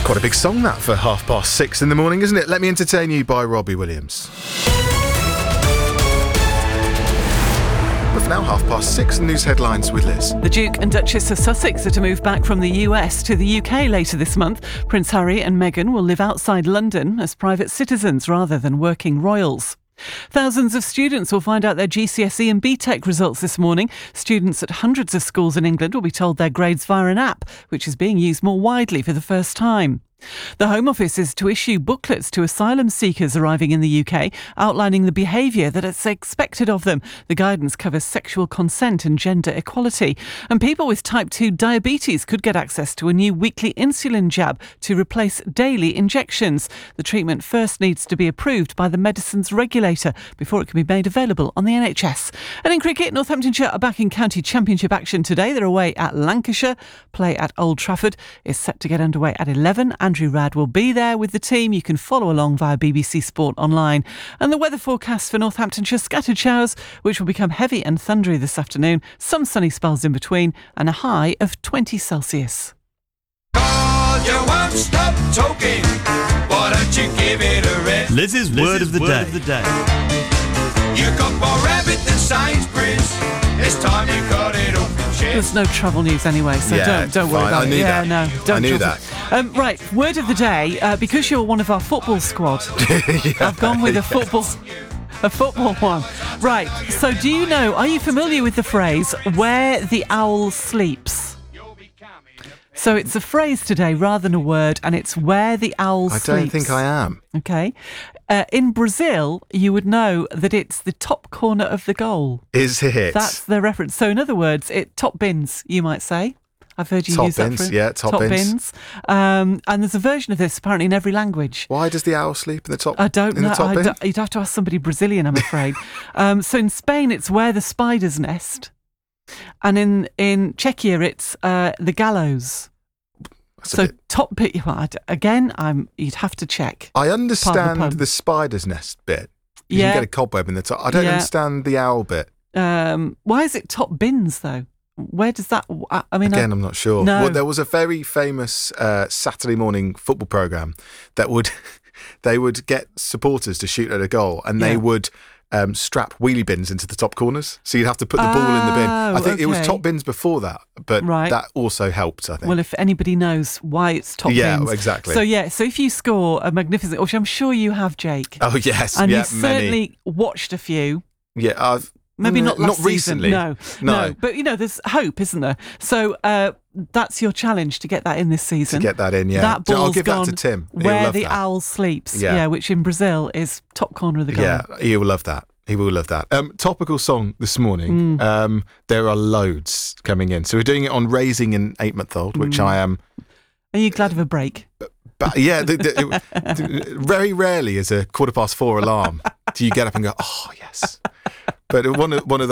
Quite a big song that for 6:30 in the morning, isn't it? Let Me Entertain You by Robbie Williams. But for now, 6:30, news headlines with Liz. The Duke and Duchess of Sussex are to move back from the US to the UK later this month. Prince Harry and Meghan will live outside London as private citizens rather than working royals. Thousands of students will find out their GCSE and BTEC results this morning. Students at hundreds of schools in England will be told their grades via an app, which is being used more widely for the first time. The Home Office is to issue booklets to asylum seekers arriving in the UK, outlining the behaviour that is expected of them. The guidance covers sexual consent and gender equality. And people with type 2 diabetes could get access to a new weekly insulin jab to replace daily injections. The treatment first needs to be approved by the medicines regulator before it can be made available on the NHS. And in cricket, Northamptonshire are back in county championship action today. They're away at Lancashire. Play at Old Trafford is set to get underway at 11. Andrew Rad will be there with the team. You can follow along via BBC Sport Online. And the weather forecast for Northamptonshire: scattered showers, which will become heavy and thundery this afternoon. Some sunny spells in between, and a high of 20 Celsius. God, you won't stop talking. Why don't you give it a rest? Liz's word of the day. You got more rabbit than Sainsbury's. This time you got it all. There's no travel news anyway, so don't worry about it. I knew that. No, don't. I knew travel. that. Right, word of the day. Because you're one of our football squad, I've gone with a football one. Right. So, do you know? Are you familiar with the phrase "where the owl sleeps"? So it's a phrase today rather than a word, and it's where the owl sleeps. I don't think I am. Okay. In Brazil, you would know that it's the top corner of the goal. Is it? That's the reference. So in other words, it top bins, you might say. I've heard you Top use bins, that for yeah, top bins. And there's a version of this apparently in every language. Why does the owl sleep in the top? I don't know. Bin? You'd have to ask somebody Brazilian, I'm afraid. So in Spain, it's where the spiders nest, and in Czechia, it's the gallows. So top bit. Again, you'd have to check. I understand the spider's nest bit. You can get a cobweb in the top. I don't understand the owl bit. Why is it top bins though? Where does that? I mean, I'm not sure. No. Well, there was a very famous Saturday morning football program that they would get supporters to shoot at a goal, and they would strap wheelie bins into the top corners, so you'd have to put the ball in the bin. I think it was top bins before that, but that also helped, I think. Well, if anybody knows why it's top bins. Yeah, exactly. So if you score a magnificent, which I'm sure you have, Jake. Oh, yes. And yeah, you've certainly watched a few. Yeah, Maybe not last recently. season. No. But, there's hope, isn't there? So that's your challenge to get that in this season. To get that in, yeah. That ball's I'll give gone that to Tim. Where the owl sleeps. Yeah, which in Brazil is top corner of the goal. Yeah, he will love that. He will love that. Topical song this morning. There are loads coming in. So we're doing it on Raising an 8-month-old, which I am. Are you glad of a break? But yeah, very rarely is a 4:15 alarm do you get up and go, oh, yes. But one of